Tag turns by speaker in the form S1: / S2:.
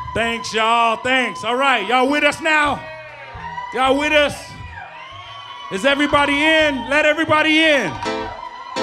S1: Thanks, y'all. Thanks. All right, y'all with us now? Y'all with us? Is everybody in? Let everybody in.